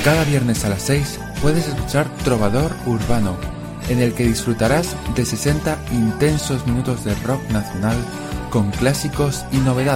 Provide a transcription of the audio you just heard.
Cada viernes a las 6 puedes escuchar Trovador Urbano, en el que disfrutarás de 60 intensos minutos de rock nacional con clásicos y novedades.